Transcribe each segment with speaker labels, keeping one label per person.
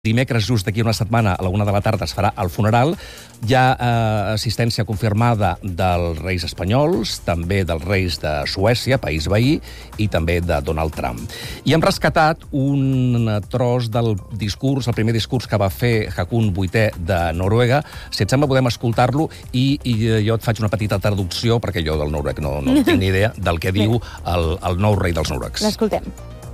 Speaker 1: Dimecres, just d'aquí una setmana, a la 1 de la tarda, es farà el funeral. Hi ha assistència confirmada dels reis espanyols, també dels reis de Suècia, país veí, i també de Donald Trump. I hem rescatat un tros del discurs, el primer discurs que va fer Haakon VIII de Noruega. Si et sembla, podem escoltar-lo i jo et faig una petita traducció, perquè jo del noruec no tinc ni idea del que diu el nou rei dels noruecs.
Speaker 2: L'escoltem.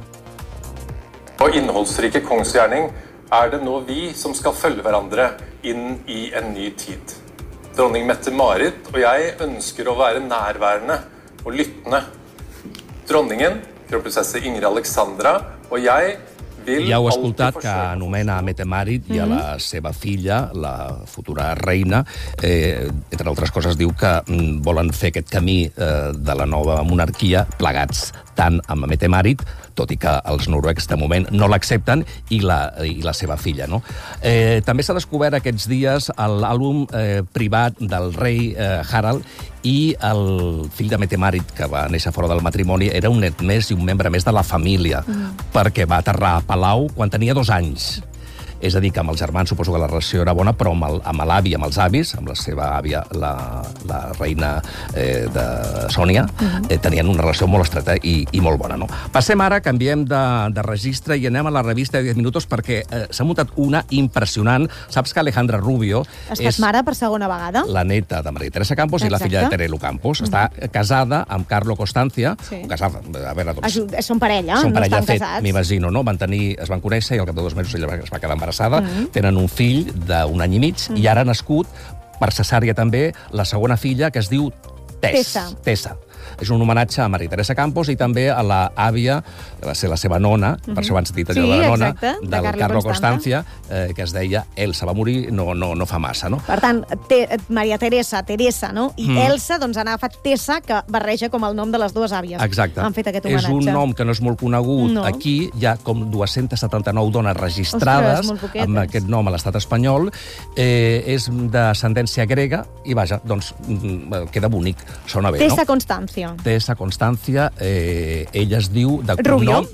Speaker 3: Og innholdsrike kongsgjerning det nå vi som skal følge hverandre inn i en ny tid. Dronning Mette-Marit og jeg ønsker å være nærværende og lyttende. Dronningen, kronprinsesse Ingrid Alexandra, og jeg vil...
Speaker 1: Ja heu escoltat que anomena Mette-Marit i a la seva filla, la futura reina, entre altres coses diu que volen fer aquest camí de la nova monarquia plegats tant amb Mette-Marit, tot i que els noruecs de moment no l'accepten, i la seva filla. No? També s'ha descobert aquests dies l'àlbum privat del rei Harald, i el fill de Mette-Marit, que va néixer fora del matrimoni, era un net més i un membre més de la família, perquè va aterrar a Palau quan tenia 2 anys. És a dir, que amb els germans suposo que la relació era bona, però amb l'avi i amb els avis, amb la seva àvia, la reina de Sònia, tenien una relació molt estreta i molt bona. No? Passem ara, canviem de registre i anem a la revista de 10 minuts perquè s'ha muntat una impressionant. Saps que Alejandra Rubio
Speaker 2: és mare per segona vegada?
Speaker 1: La neta de María Teresa Campos i la filla de Terelu Campos. Està casada amb Carlo Costancia. Casada, a veure, doncs...
Speaker 2: Són parella, no estan casats.
Speaker 1: M'imagino, no? Es van conèixer i al cap de 2 mesos ella es va quedar embarassada. Tenen un fill d'un any i mig i ara ha nascut, per cesària també, la segona filla, que es diu Tessa. És un homenatge a María Teresa Campos i també a l'àvia, va ser la seva nona, per això abans he dit allò de la nona, del Carlo Costancia, que es deia Elsa. Va morir no fa massa, no?
Speaker 2: Per tant, Maria Teresa, no? I Elsa, doncs, han agafat Tessa, que barreja com el nom de les dues àvies.
Speaker 1: Exacte.
Speaker 2: Han fet aquest homenatge.
Speaker 1: És un nom que no és molt conegut. Aquí hi ha com 279 dones registrades amb aquest nom a l'estat espanyol. És d'ascendència grega i, vaja, doncs, queda bonic. Sona bé, no?
Speaker 2: Tessa Constancia.
Speaker 1: Tessa Constancia, ella es diu de cognom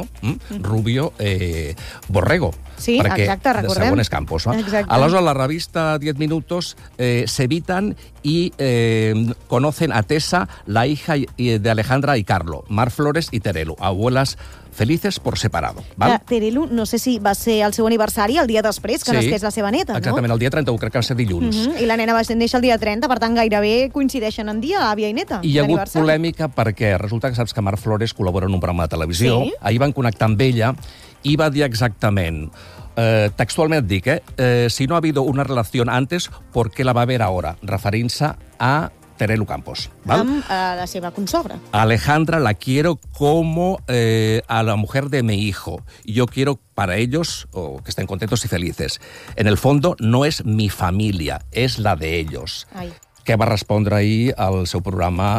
Speaker 1: Rubio Borrego.
Speaker 2: Sí, exacte, recordem.
Speaker 1: De Segones Campos. Aleshores, la revista 10 Minutos se evitan y conocen a Tessa, la hija de Alejandra y Carlo, Mar Flores y Terelu, abuelas felices por separado.
Speaker 2: Terelu, no sé si va ser el seu aniversari el dia després que nasqués la seva neta, no?
Speaker 1: Exactament, el dia 31, crec que va ser dilluns.
Speaker 2: I la nena va néixer el dia 30, per tant gairebé coincideixen en dia, àvia i neta.
Speaker 1: I hi ha hagut polèmica perquè resulta que saps que Mar Flores col·labora en un programa de televisió. Ahir van connectar amb ella i va dir exactament, textualment et dic, si no ha habido una relación antes, ¿por qué la va a haber ahora? Referint-se a Terelu Campos.
Speaker 2: Amb la seva consogra.
Speaker 1: Alejandra la quiero como a la mujer de mi hijo. Yo quiero para ellos que estén contentos y felices. En el fondo no es mi familia, es la de ellos. Què va respondre ahir al seu programa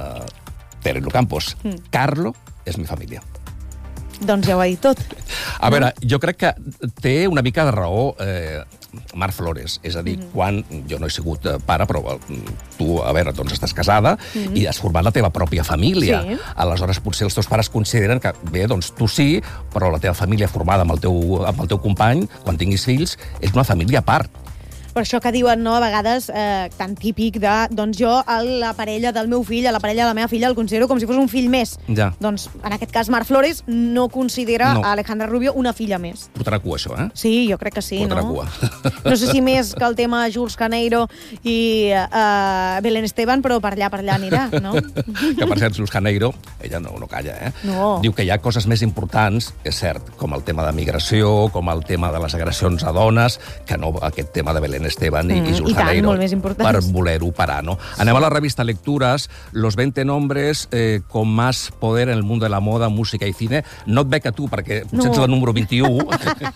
Speaker 1: Terelu Campos? Carlo és mi família.
Speaker 2: Doncs ja ho ha dit tot.
Speaker 1: A veure, jo crec que té una mica de raó Mar Flores. És a dir, quan jo no he sigut pare, però tu, a veure, doncs estàs casada i has format la teva pròpia família. Aleshores, potser els teus pares consideren que, bé, doncs tu sí, però la teva família formada amb el teu company, quan tinguis fills, és una família a part.
Speaker 2: Per això que diuen, no, a vegades, tan típic de, doncs jo, a la parella del meu fill, a la parella de la meva filla, el considero com si fos un fill més. Doncs, en aquest cas, Mar Flores no considera a Alejandra Rubio una filla més.
Speaker 1: Portarà cua, això, eh?
Speaker 2: Sí, jo crec que sí, no?
Speaker 1: Portarà cua.
Speaker 2: No sé si més que el tema Jules Caneiro i Belén Esteban, però per allà anirà, no?
Speaker 1: Que, per cert, Jules Caneiro, ella no calla, eh?
Speaker 2: No.
Speaker 1: Diu que hi ha coses més importants, és cert, com el tema de migració, com el tema de les agressions a dones, que no aquest tema de Belén Esteban y Jules Caneiro per voler-ho parar, no? Anem a la revista Lecturas, los 20 nombres con más poder en el mundo de la moda, música i cine. No et veig a tu, perquè potser ets el número 21.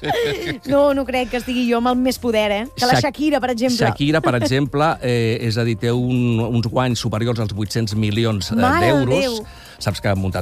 Speaker 2: No crec que estigui jo amb el més poder, que la Shakira, per exemple.
Speaker 1: Shakira, per exemple, és a dir, té uns guanys superiors als 800 milions d'euros. saps que ha muntat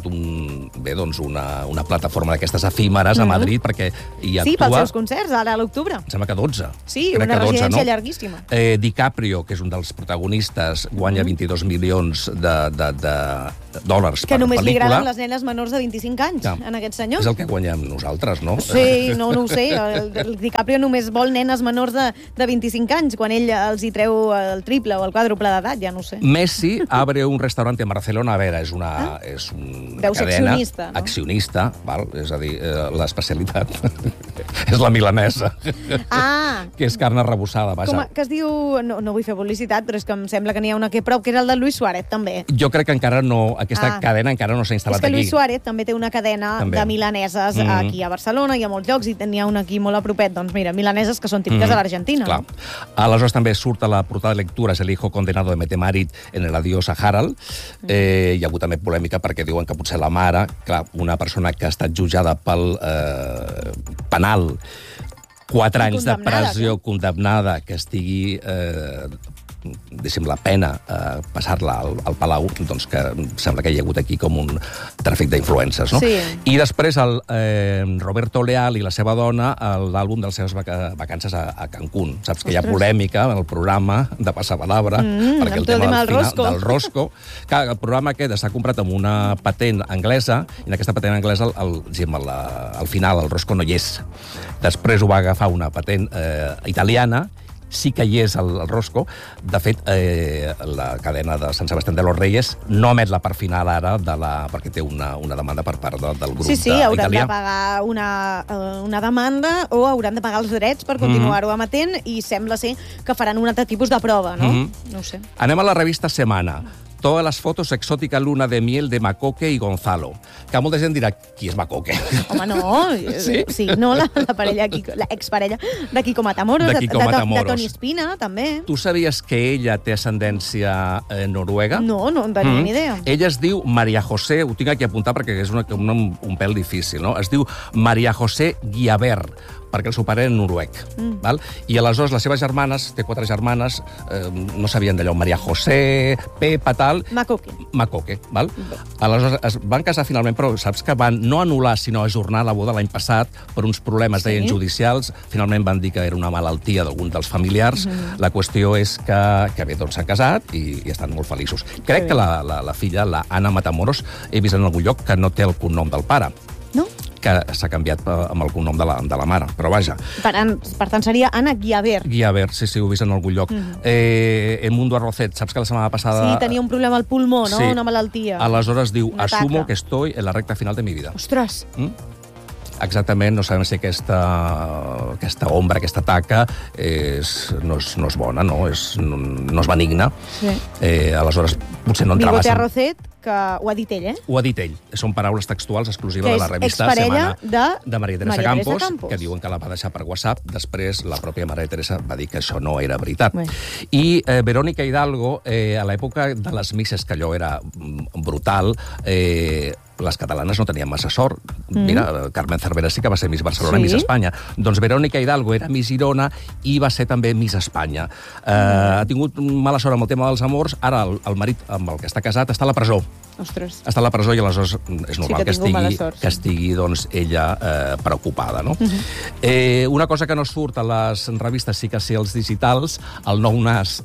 Speaker 1: una plataforma d'aquestes efímeres a Madrid perquè hi actua...
Speaker 2: Sí, pels seus concerts, ara a l'octubre.
Speaker 1: Em sembla que 12.
Speaker 2: Sí, una residència llarguíssima.
Speaker 1: DiCaprio, que és un dels protagonistes, guanya 22 milions de dòlars per pel·lícula.
Speaker 2: Que només li agraden les nenes menors de 25 anys, en aquest senyor.
Speaker 1: És el que guanyem nosaltres, no?
Speaker 2: Sí, no ho sé. El DiCaprio només vol nenes menors de 25 anys, quan ell els hi treu el triple o el quadruple d'edat, ja no ho sé.
Speaker 1: Messi abre un restaurant en Barcelona. A veure, és una cadena accionista, val? És a dir, l'especialitat és la milanesa, que és carn arrebossada.
Speaker 2: Que es diu... No vull fer publicitat, però és que em sembla que n'hi ha una aquí prop, que és el de Luis Suárez, també.
Speaker 1: Jo crec que encara no... Aquesta cadena encara no s'ha instal·lat aquí.
Speaker 2: És que Luis Suárez també té una cadena de milaneses aquí a Barcelona i a molts llocs, i n'hi ha una aquí molt a propet. Doncs mira, milaneses que són típiques de l'Argentina.
Speaker 1: Clar. Aleshores també surt a la portada de lectures El hijo condenado de Metemarit en el adiós a Harald. Hi ha hagut també polèmica perquè diuen que potser la mare, clar, una persona que ha estat jutjada pel penal, 4 anys de pressió, condemnada, que estigui... deixem la pena passar-la al Palau, doncs que sembla que hi ha hagut aquí com un tràfic d'influències, no?
Speaker 2: Sí.
Speaker 1: I després el Roberto Leal i la seva dona, l'àlbum de les seves vacances a Cancún. Saps que hi ha polèmica en el programa de Passapalabra, perquè el tema del Rosco. El programa aquest s'ha comprat amb una patent anglesa, i en aquesta patent anglesa al final el Rosco no hi és. Després ho va agafar una patent italiana, sí que hi és el Rosco. De fet, la cadena de Sant Sebastián de los Reyes no emet la part final ara perquè té una demanda per part del grup italià.
Speaker 2: Sí, hauran de pagar una demanda o hauran de pagar els drets per continuar-ho emetent, i sembla ser que faran un altre tipus de prova, no? No ho sé.
Speaker 1: Anem a la revista Semana. Todas las fotos exótica luna de miel de Macoque y Gonzalo. Que molta gent dirà, qui és Macoque?
Speaker 2: Home, no. Sí, no, la parella, la exparella de Quico Matamoros, de Toni Espina, també.
Speaker 1: Tu sabies que ella té ascendència noruega?
Speaker 2: No en tenia ni idea.
Speaker 1: Ella es diu Maria José, ho tinc aquí apuntat perquè és un pèl difícil, no? Es diu Maria José Guiabert, perquè el seu pare era noruec. Val? I aleshores les seves germanes, té 4 germanes, no sabien d'allò, Maria José, Pepa, tal... Macoque, val? Aleshores es van casar finalment, però saps que van no anul·lar, sinó ajornar la boda l'any passat per uns problemes, deien, judicials. Finalment van dir que era una malaltia d'algun dels familiars. La qüestió és que bé, doncs s'han casat i estan molt feliços. Crec que la filla, la Anna Matamoros, he vist en algun lloc que no té el cognom del pare.
Speaker 2: No?
Speaker 1: Que s'ha canviat amb el cognom de la mare, però vaja.
Speaker 2: Per tant, seria Anna Guiabert.
Speaker 1: Guiabert, sí, ho he vist en algun lloc. El Mundo Arrocet, saps que la setmana passada...
Speaker 2: Sí, tenia un problema al pulmó, no? Una malaltia.
Speaker 1: Aleshores diu, asumo que estoy en la recta final de mi vida.
Speaker 2: Ostres!
Speaker 1: Exactament, no sabem si aquesta ombra, aquesta taca, no és bona, no és benigna. Aleshores, potser no entra massa...
Speaker 2: Bigote Arrocet, que ho ha dit ell,
Speaker 1: Ho ha dit ell. Són paraules textuals exclusives de la revista Semana de Maria Teresa Campos, que diuen que la va deixar per WhatsApp. Després, la pròpia Maria Teresa va dir que això no era veritat. I Verónica Hidalgo, a l'època de les misses, que allò era brutal, les catalanes no tenien massa sort. Mira, Carmen Cervera sí que va ser Miss Barcelona, Miss Espanya. Doncs Verónica Hidalgo era Miss Girona i va ser també Miss Espanya. Ha tingut mala sort amb el tema dels amors. Ara el marit amb el que està casat està a la presó.
Speaker 2: Ostres.
Speaker 1: Està a la presó i aleshores és normal que estigui doncs, ella preocupada, no? Una cosa que no surt a les revistes, sí que sé als digitals, el nou nas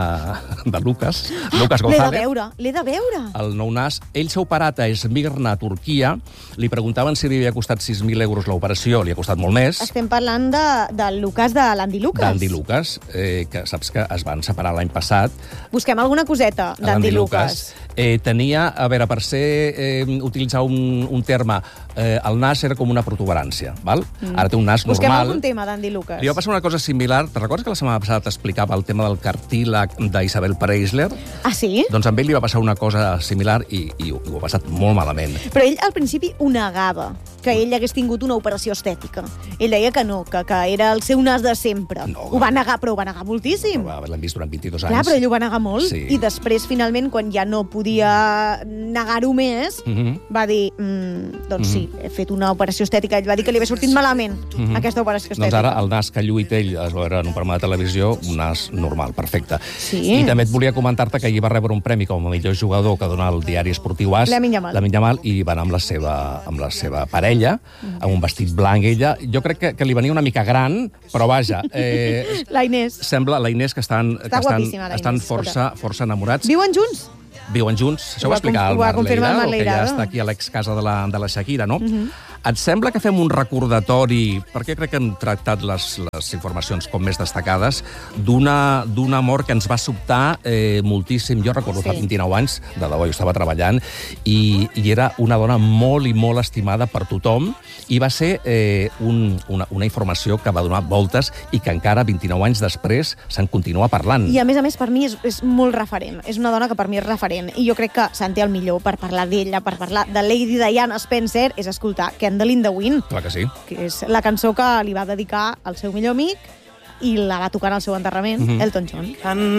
Speaker 1: de Lucas González.
Speaker 2: L'he de veure.
Speaker 1: El nou nas. Ell s'ha operat a Esmirna, a Turquia. Li preguntaven si li havia costat 6.000 euros l'operació. Li ha costat molt més.
Speaker 2: Estem parlant del Lucas de l'Andy Lucas.
Speaker 1: D'Andy Lucas, que saps que es van separar l'any passat.
Speaker 2: Busquem alguna coseta d'Andy Lucas.
Speaker 1: Tenia, a veure, per utilitzar un terme, el nas era com una protuberància, val? Ara té un nas normal.
Speaker 2: Busquem algun tema d'Andy Lucas.
Speaker 1: Li va passar una cosa similar. Te recordes que la setmana passada t'explicava el tema del cartílag d'Isabel Preisler?
Speaker 2: Ah, sí?
Speaker 1: Doncs amb ell li va passar una cosa similar i ho ha passat molt malament. Totalment.
Speaker 2: Però ell al principi ho negava, que ell hagués tingut una operació estètica. Ell deia que no, que era el seu nas de sempre. No, ho va negar, però ho va negar moltíssim.
Speaker 1: L'hem vist durant 22 anys.
Speaker 2: Clar, però ell ho va negar molt. Sí. I després, finalment, quan ja no podia negar-ho més, va dir, doncs sí, he fet una operació estètica. Ell va dir que li havia sortit malament, aquesta operació estètica.
Speaker 1: Doncs ara el nas que lluït ell es veurà en un programa de televisió, un nas normal, perfecte.
Speaker 2: Sí.
Speaker 1: I també et volia comentar-te que ahir va rebre un premi com a millor jugador que dona el diari esportiu AS,
Speaker 2: Lamine
Speaker 1: Yamal, i va anar amb la seva parella, amb un vestit blanc, ella. Jo crec que li venia una mica gran, però vaja.
Speaker 2: La Inés.
Speaker 1: Sembla la Inés que estan força enamorats.
Speaker 2: Viuen junts?
Speaker 1: Viuen junts. Això ho va explicar el Marc Leirado, que ja està aquí a l'ex-casa de la Shakira, no? Et sembla que fem un recordatori, perquè crec que hem tractat les informacions com més destacades, d'un amor que ens va sobtar moltíssim. Jo recordo fa 29 anys, de debò, jo estava treballant, i era una dona molt i molt estimada per tothom, i va ser una informació que va donar voltes i que encara, 29 anys després, se'n continua parlant.
Speaker 2: I a més, per mi és molt referent. És una dona que per mi és referent. I jo crec que Santi, el millor per parlar d'ella, per parlar de Lady Diana Spencer, és escoltar Candle in the Wind.
Speaker 1: Clar que sí.
Speaker 2: Que és la cançó que li va dedicar al seu millor amic i la va tocar en el seu enterrament, Elton John.